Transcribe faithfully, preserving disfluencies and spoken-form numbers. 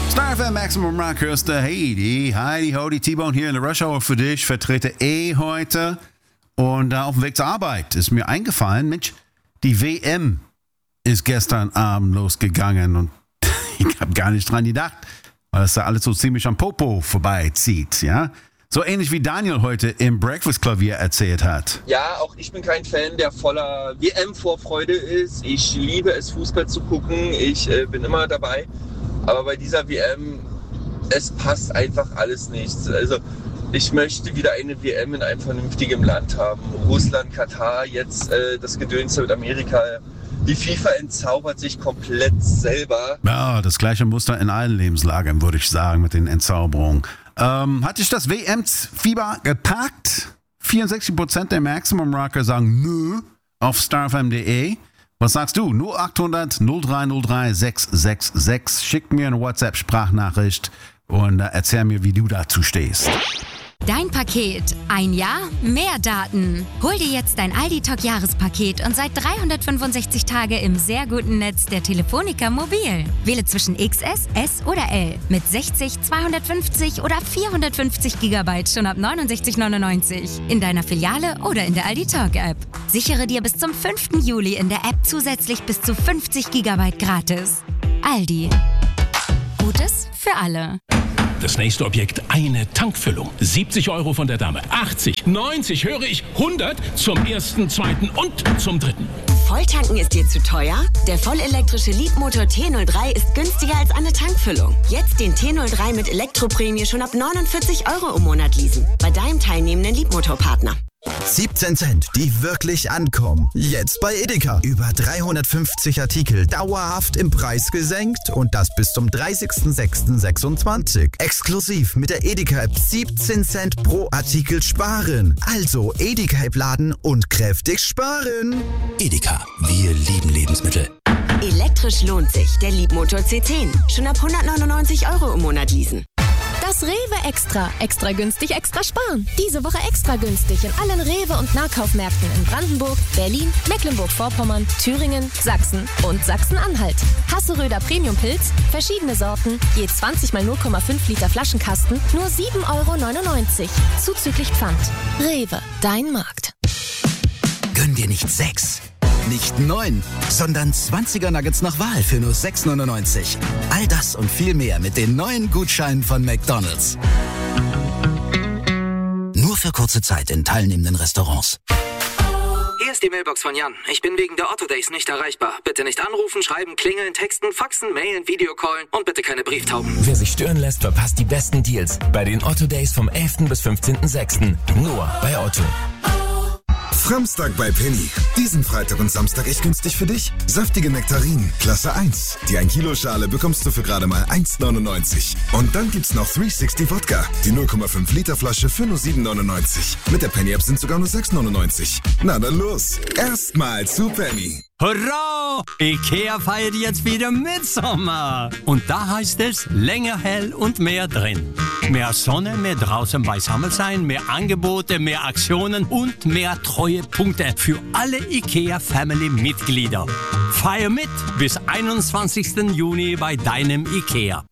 Star F M Maximum Rock hörst du. Hey, die Heidi, Hody, T-Bone hier in der Rush Hour für dich. Vertrete eh heute. Und da auf dem Weg zur Arbeit ist mir eingefallen, Mensch, die W M ist gestern Abend losgegangen und ich habe gar nicht dran gedacht, weil das da alles so ziemlich am Popo vorbeizieht, ja. So ähnlich wie Daniel heute im Breakfast Klavier erzählt hat. Ja, auch ich bin kein Fan, der voller W M-Vorfreude ist. Ich liebe es, Fußball zu gucken. Ich äh, bin immer dabei. Aber bei dieser W M, es passt einfach alles nicht. Also ich möchte wieder eine W M in einem vernünftigen Land haben. Russland, Katar, jetzt äh, das Gedönse mit Amerika. Die FIFA entzaubert sich komplett selber. Ja, das gleiche Muster in allen Lebenslagen, würde ich sagen, mit den Entzauberungen. Ähm, hat dich das W M-Fieber gepackt? vierundsechzig Prozent der Maximum Rocker sagen nö auf starfm punkt de. Was sagst du? null acht hundert null drei null drei sechs sechs sechs. Schick mir eine WhatsApp-Sprachnachricht und äh, erzähl mir, wie du dazu stehst. Dein Paket. Ein Jahr, mehr Daten. Hol dir jetzt dein Aldi-Talk-Jahrespaket und seit dreihundertfünfundsechzig Tage im sehr guten Netz der Telefonica Mobil. Wähle zwischen X S, S oder L mit sechzig, zweihundertfünfzig oder vierhundertfünfzig Gigabyte schon ab neunundsechzig neunundneunzig. In deiner Filiale oder in der Aldi-Talk-App. Sichere dir bis zum fünften Juli in der App zusätzlich bis zu fünfzig Gigabyte gratis. Aldi. Gutes für alle. Das nächste Objekt, eine Tankfüllung. siebzig Euro von der Dame. achtzig, neunzig, höre ich, hundert zum ersten, zweiten und zum dritten. Volltanken ist dir zu teuer? Der vollelektrische Leapmotor T null drei ist günstiger als eine Tankfüllung. Jetzt den T null drei mit Elektroprämie schon ab neunundvierzig Euro im Monat leasen. Bei deinem teilnehmenden Leapmotor-Partner. siebzehn Cent, die wirklich ankommen. Jetzt bei Edeka. Über dreihundertfünfzig Artikel dauerhaft im Preis gesenkt und das bis zum dreißigsten sechsten sechsundzwanzig. Exklusiv mit der Edeka-App siebzehn Cent pro Artikel sparen. Also Edeka-App laden und kräftig sparen. Edeka, wir lieben Lebensmittel. Elektrisch lohnt sich. Der Leapmotor C zehn. Schon ab hundertneunundneunzig Euro im Monat leasen. Das Rewe Extra. Extra günstig, extra sparen. Diese Woche extra günstig in allen Rewe- und Nahkaufmärkten in Brandenburg, Berlin, Mecklenburg-Vorpommern, Thüringen, Sachsen und Sachsen-Anhalt. Hasseröder Premium-Pilz, verschiedene Sorten, je zwanzig mal null Komma fünf Liter Flaschenkasten, nur sieben Euro neunundneunzig. Zuzüglich Pfand. Rewe, dein Markt. Gönn dir nicht sechs, nicht neun, sondern zwanziger Nuggets nach Wahl für nur sechs neunundneunzig. All das und viel mehr mit den neuen Gutscheinen von McDonald's. Nur für kurze Zeit in teilnehmenden Restaurants. Hier ist die Mailbox von Jan. Ich bin wegen der Otto Days nicht erreichbar. Bitte nicht anrufen, schreiben, klingeln, texten, faxen, mailen, Videocallen und bitte keine Brieftauben. Wer sich stören lässt, verpasst die besten Deals bei den Otto Days vom elften bis fünfzehnten sechsten Nur bei Otto. Framstag bei Penny. Diesen Freitag und Samstag echt günstig für dich. Saftige Nektarinen, Klasse eins. Die ein Kilo Schale bekommst du für gerade mal eins neunundneunzig. Und dann gibt's noch dreihundertsechzig Wodka. Die null Komma fünf Liter Flasche für nur sieben neunundneunzig. Mit der Penny App sind sogar nur sechs neunundneunzig. Na dann los. Erstmal zu Penny. Hurra! Ikea feiert jetzt wieder Mitsommer. Und da heißt es, länger hell und mehr drin. Mehr Sonne, mehr draußen beisammen sein, mehr Angebote, mehr Aktionen und mehr Treuepunkte für alle Ikea-Family-Mitglieder. Feier mit bis einundzwanzigsten Juni bei deinem Ikea.